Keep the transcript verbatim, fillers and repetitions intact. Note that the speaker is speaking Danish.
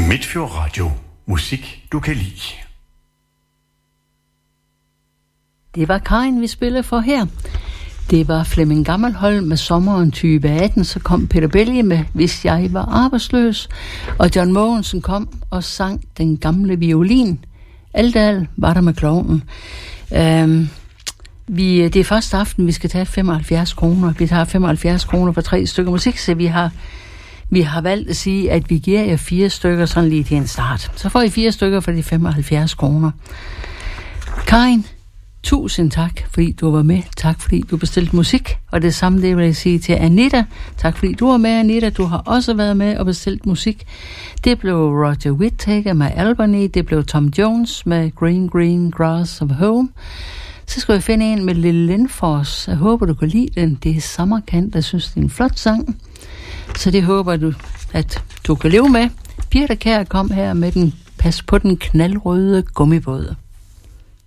Midtfjord Radio. Musik, du kan lide. Det var Karin, vi spillede for her. Det var Flemming Gammelholm med Sommeren tyve atten, så kom Peter Belli med Hvis jeg var arbejdsløs, og John Mogensen kom og sang Den gamle violin. Aldal var der med klovnen. Øhm, vi, det er første aften, vi skal tage femoghalvfjerds kroner. Vi tager femoghalvfjerds kroner for tre stykker musik, så vi har, vi har valgt at sige, at vi giver jer fire stykker sådan lige til en start. Så får I fire stykker for de femoghalvfjerds kroner. Karin, tusind tak, fordi du var med. Tak, fordi du bestilte musik. Og det samme, det vil jeg sige til Anita. Tak, fordi du var med, Anita. Du har også været med og bestilt musik. Det blev Roger Whittaker med Albany. Det blev Tom Jones med Green Green Grass of Home. Så skal vi finde en med Lille Lindfors. Jeg håber, du kan lide den. Det er Sommerkant. Jeg synes, det er en flot sang. Så det håber du, at du kan leve med. Birthe Kjær kom her med den Pas på den knaldrøde gummibåd.